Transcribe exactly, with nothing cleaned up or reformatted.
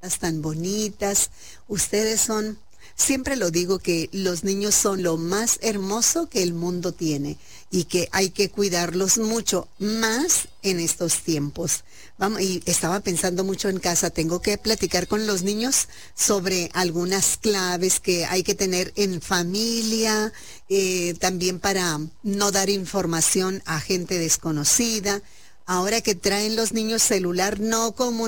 tan bonitas. Ustedes son, siempre lo digo, que los niños son lo más hermoso que el mundo tiene y que hay que cuidarlos mucho, más en estos tiempos. Vamos, y estaba pensando mucho en casa, tengo que platicar con los niños sobre algunas claves que hay que tener en familia, eh, también para no dar información a gente desconocida. Ahora que traen los niños celular, no comunican